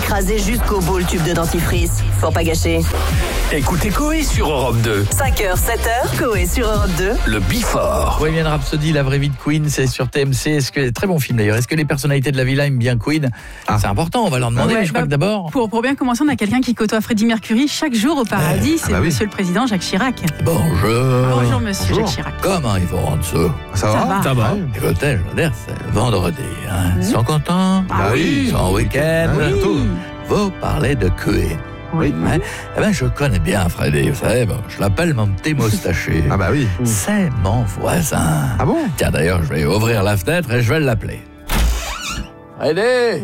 écraser jusqu'au bout le tube de dentifrice. Pour pas gâcher. Écoutez Coé sur Europe 2. 5h, 7h, Coé sur Europe 2. Le Before. Bohemian Rhapsody, la vraie vie de Queen, c'est sur TMC. Est-ce que très bon film d'ailleurs. Est-ce que les personnalités de la villa aiment bien Queen? C'est important, on va leur demander. Ouais, mais je crois que d'abord. Pour bien commencer, on a quelqu'un qui côtoie Freddie Mercury chaque jour au paradis. C'est Monsieur le Président Jacques Chirac. Bonjour Monsieur Jacques Chirac. Comment ils vont en dessous? Ça va. Écoutez, je veux dire, c'est vendredi. Ils sont contents? Ils sont en week-end. Vous parlez de Queen. Oui. Ouais. Eh ben, je connais bien Freddy, vous savez, je l'appelle mon petit moustachu. Ah bah oui. C'est mon voisin. Ah bon? Tiens, d'ailleurs, je vais ouvrir la fenêtre et je vais l'appeler. Freddy!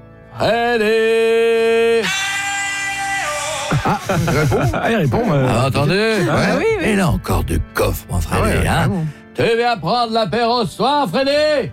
Il répond. Entendu? Oui. Il a encore du coffre, mon Freddy. Vraiment. Tu viens prendre l'apéro ce soir, Freddy?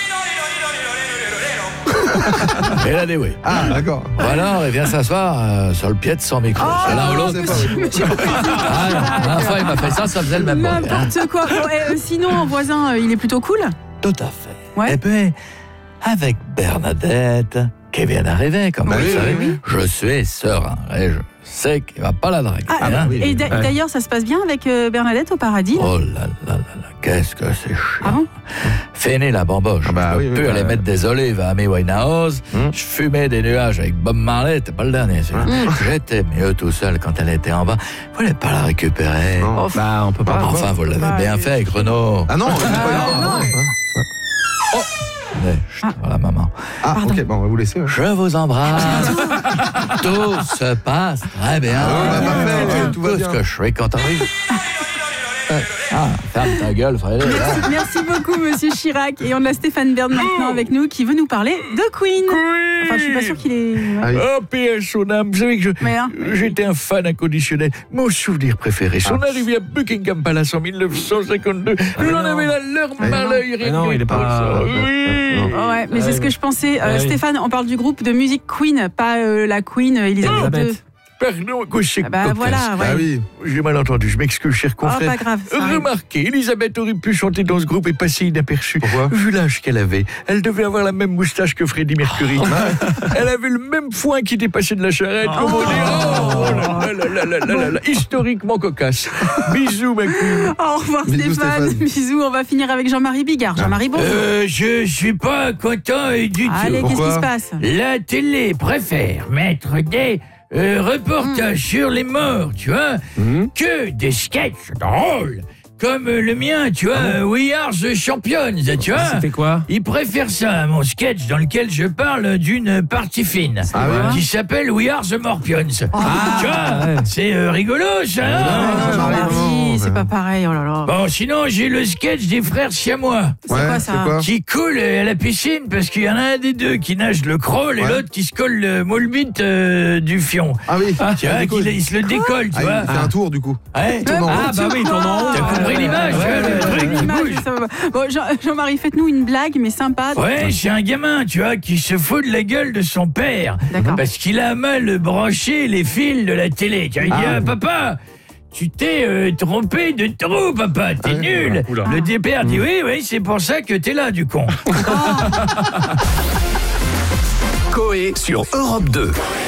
Il a dit oui. Ah, d'accord. Ou alors, il vient s'asseoir sur le pied de son micro. C'est l'un ou l'autre. Monsieur le Président. La fois, il m'a fait ça faisait le même bruit. N'importe quoi. Sinon, en voisin, il est plutôt cool. Tout à fait. Ouais. Et puis, avec Bernadette, qui vient d'arriver, comme vous le savez, je suis serein. Et je sais qu'il ne va pas la draguer. Et d'ailleurs, ça se passe bien avec Bernadette au paradis? Oh là là là là, qu'est-ce que c'est chiant. Ah bon? Fini la bamboche. Je peux plus aller mettre des olives à Amy Winehouse. Je fumais des nuages avec Bob Marley. T'es pas le dernier, celui-là. J'étais mieux tout seul quand elle était en bas. Vous voulez pas la récupérer? On peut pas. Enfin, vous l'avez bien fait avec Renaud. Ah non, Voilà, maman. Ah, ok, bon, on va vous laisser. Je vous embrasse. Tout se passe très bien. Tout va bien. Ce que je suis quand t'arrives. Ferme ta gueule, Frédéric. Merci beaucoup, Monsieur Chirac. Et on a Stéphane Bern maintenant avec nous qui veut nous parler de Queen. Enfin, je suis pas sûr qu'il est... Oh, PS son âme. Vous savez que j'étais un fan inconditionnel. Mon souvenir préféré, son arrivée à Buckingham Palace en 1952. J'en avais la larme à l'œil. Non, il est pas... Ouais, mais c'est ce que je pensais. Stéphane, on parle du groupe de musique Queen, pas la Queen Elisabeth II. Pardon, quoi, c'est voilà, ouais. Ah oui. J'ai mal entendu, je m'excuse, cher confrère. Pas grave. Remarquez, Elisabeth aurait pu chanter dans ce groupe et passer inaperçue. Pourquoi? Vu l'âge qu'elle avait, elle devait avoir la même moustache que Freddie Mercury. Elle avait le même foin qui dépassait de la charrette. Comment dire? Historiquement cocasse. Bisous, ma queen. Au revoir, Bisous, Stéphane. Stéphane. Bisous, on va finir avec Jean-Marie Bigard. Jean-Marie, bonjour. Je suis pas content du tout. Allez, qu'est-ce qui se passe? La télé préfère mettre des reportages sur les morts, tu vois, que des sketchs drôles. Comme le mien, tu vois, We Are the Champions, tu vois. C'était quoi? Il préfère ça à mon sketch dans lequel je parle d'une partie fine qui s'appelle We Are the Morpions. Tu vois, c'est rigolo, ça. Jean-Marie, c'est pas pareil, oh là là. Bon, sinon, j'ai le sketch des frères siamois. C'est quoi ça? Qui coule à la piscine parce qu'il y en a un des deux qui nage le crawl et l'autre qui se colle le moule bite du fion. Ah oui. Tu vois, il se le décolle, tu vois. Il fait un tour, du coup. Ouais. Tourne en rond. bah oui, tourne en haut. T'as compris l'image, le truc qui bouge. Bon, Jean-Marie, faites-nous une blague, mais sympa. Ouais, c'est un gamin, tu vois, qui se fout de la gueule de son père. D'accord. Parce qu'il a mal branché les fils de la télé. Tu vois, il dit, papa, tu t'es trompé de trou, papa, t'es nul. Le père dit, oui, c'est pour ça que t'es là, du con. Coé sur Europe 2.